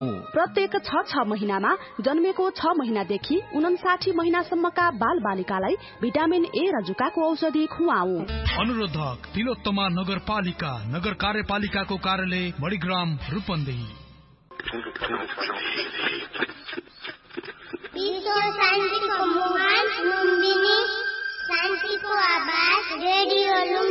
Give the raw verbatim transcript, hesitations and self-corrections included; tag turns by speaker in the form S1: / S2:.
S1: प्रत्येक छ छ महिनामा जन्मेको छ महिनादेखि उनासाठी महिनासम्मका बाल बालिकालाई भिटामिन ए र जुकाको औषधि खुवाऊ।
S2: अनुरोधक तिलोत्तमा नगरपालिका नगर कार्यपालिकाको कार्यालय मणिग्राम रूपन्देही।